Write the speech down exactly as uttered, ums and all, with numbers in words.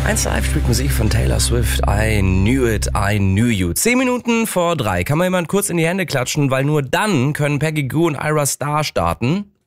eins Live spielt Musik von Taylor Swift. I knew it, I knew you. Zehn Minuten vor drei. Kann mal jemand kurz in die Hände klatschen, weil nur dann können Peggy Gou und Ira Star starten.